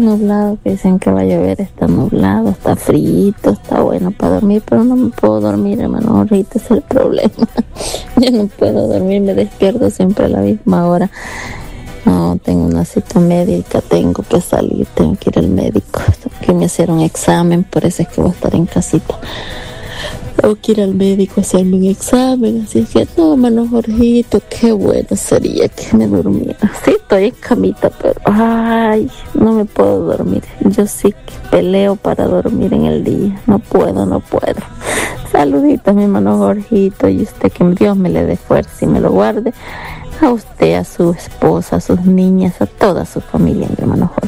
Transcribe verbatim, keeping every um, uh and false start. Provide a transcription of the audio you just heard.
nublado, que dicen que va a llover, está nublado, está frito, está bueno para dormir, pero no me puedo dormir, hermano Jorgito, ese es el problema. Yo no puedo dormir, me despierto siempre a la misma hora. No, tengo una cita médica, tengo que salir, tengo que ir al médico, tengo que me hacer un examen, por eso es que voy a estar en casita. Tengo que ir al médico a hacerme un examen, así que no, hermano Jorgito, qué bueno sería que me durmiera. Sí, estoy en camita, pero ay, no me puedo dormir. Yo sí que peleo para dormir en el día, no puedo, no puedo. Saluditos, mi hermano Jorgito, y usted, que Dios me le dé fuerza y me lo guarde. A usted, a su esposa, a sus niñas, a toda su familia, mi hermano Jorge.